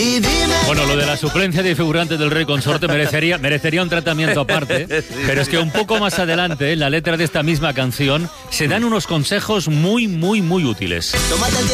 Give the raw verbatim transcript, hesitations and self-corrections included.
Bueno, lo de la suplencia de figurantes del Rey Consorte merecería, merecería un tratamiento aparte, pero es que un poco más adelante, en la letra de esta misma canción, se dan unos consejos muy, muy, muy útiles.